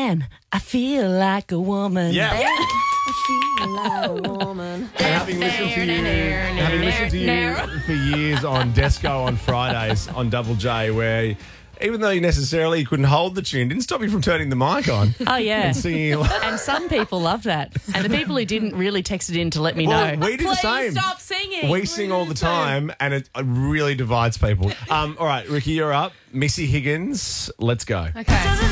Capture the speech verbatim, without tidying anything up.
Man, I feel like a woman. Yeah. I feel like a woman. And having listened to you, having listened to you for years on Desco on Fridays on Double J, where even though you necessarily couldn't hold the tune, didn't stop you from turning the mic on. Oh, yeah. And singing. And some people love that. And the people who didn't really texted in to let me Well, know. we do the Please same. stop singing. We sing all the time, and it really divides people. Um, all right, Ricky, you're up. Missy Higgins, let's go. Okay.